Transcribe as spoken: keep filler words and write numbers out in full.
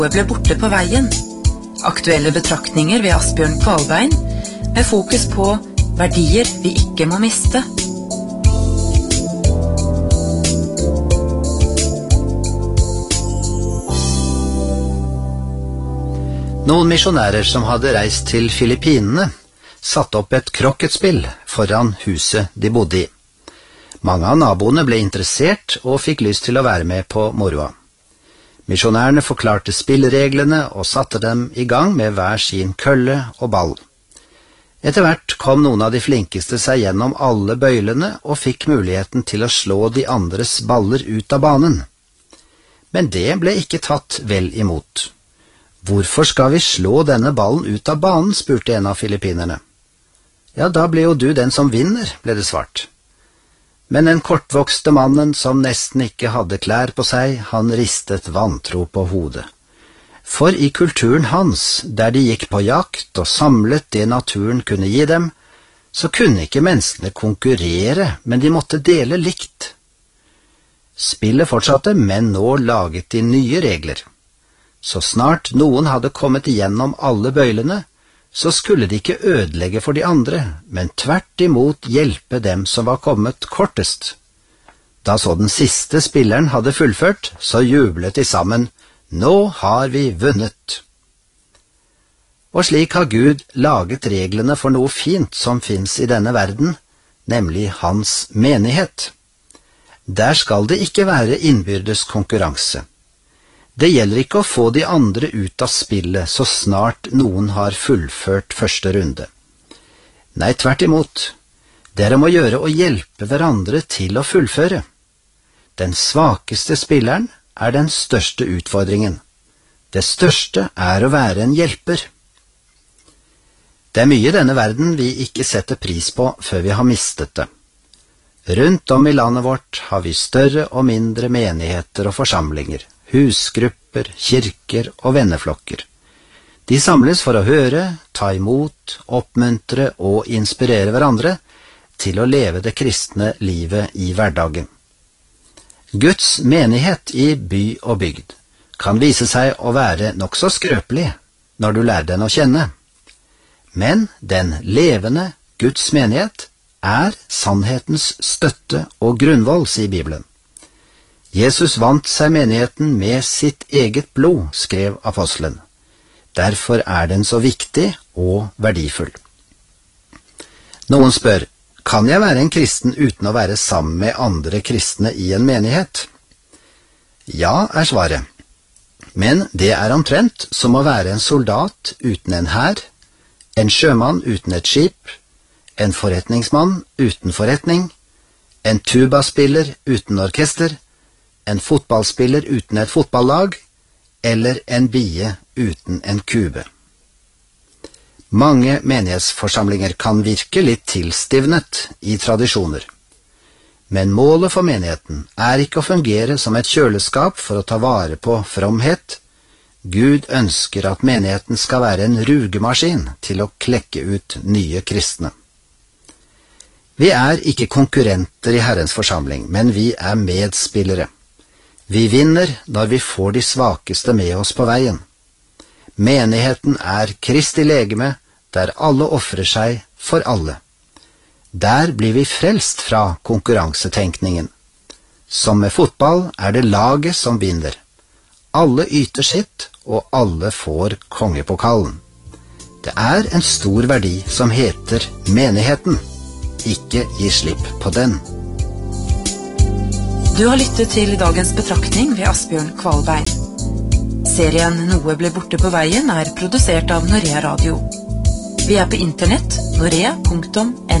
Noe ble borte på veien. Aktuelle betraktninger ved Asbjørn Kvalbein, med fokus på verdier vi ikke må miste. Noen misjonærer som hadde reist til Filippinene satte opp et krokketspill foran huset de bodde i. Mange av naboene ble interessert og fikk lyst til å være med på moroa. Misjonærene forklarte spillereglene og satte dem i gang med hver sin kølle og ball. Etter hvert kom noen av de flinkeste seg gjennom alle bøylene og fikk muligheten til å slå de andres baller ut av banen. Men det ble ikke tatt vel imot. «Hvorfor skal vi slå denne ballen ut av banen?» spurte en av filippinerne. «Ja, da blir jo du den som vinner», ble det svart. Men den kortvokste mannen som nesten ikke hadde klær på seg, han ristet vantro på hodet. For i kulturen hans, der de gikk på jakt og samlet det naturen kunne gi dem, så kunne ikke menneskene konkurrere, men de måtte dele likt. Spillet fortsatte, men nå laget de nye regler. Så snart noen hadde kommet igjennom alle bøylene, så skulle de ikke ødelegge for de andre, men tvert imot hjelpe dem som var kommet kortest. Da så den siste spilleren hadde fullført, så jublet de sammen, «Nå har vi vunnet!» Og slik har Gud laget reglene for noe fint som finnes i denne verden, nemlig hans menighet. Der skal det ikke være innbyrdes konkurranse. Det gjelder ikke å få de andre ut av spillet så snart noen har fullført første runde. Nei, tvert imot. Det er om å gjøre å hjelpe hverandre til å fullføre. Den svakeste spilleren er den største utfordringen. Det største er å være en hjelper. Det er mye i denne verden vi ikke setter pris på før vi har mistet det. Rundt om i landet vårt har vi større og mindre menigheter og forsamlinger, husgrupper, kirker og venneflokker. De samles for å høre, ta imot, oppmuntre og inspirere hverandre til å leve det kristne livet i hverdagen. Guds menighet i by og bygd kan vise seg å være nokså skrøpelig når du lærer den å kjenne. Men den levende Guds menighet er sannhetens støtte og grunnvoll, sier Bibelen. Jesus vant seg menigheten med sitt eget blod, skrev apostelen. Derfor er den så viktig og verdifull. Noen spør, kan jeg være en kristen uten å være sammen med andre kristne i en menighet? Ja, er svaret. Men det er omtrent som å være en soldat uten en hær, en sjømann uten et skip, en forretningsmann uten forretning, en tubaspiller uten orkester, en fotballspiller uten et fotballag, eller en bie uten en kube. Mange menighetsforsamlinger kan virke litt tilstivnet i tradisjoner. Men målet for menigheten er ikke å fungere som et kjøleskap for å ta vare på fromhet. Gud ønsker at menigheten skal være en rugemaskin til å klekke ut nye kristne. Vi er ikke konkurrenter i Herrens forsamling, men vi er medspillere. Vi vinner når vi får de svakeste med oss på veien. Menigheten er Kristi legeme, der alle offrer seg for alle. Der blir vi frelst fra konkurransetenkningen. Som med fotball er det laget som vinner. Alle yter sitt, og alle får kongepokalen. Det er en stor verdi som heter menigheten. Ikke gi slipp på den. Du har lyttet til dagens betraktning ved Asbjørn Kvalbein. Serien Noe ble borte på veien er produsert av Norea Radio. Vi er på internett, norea punktum no.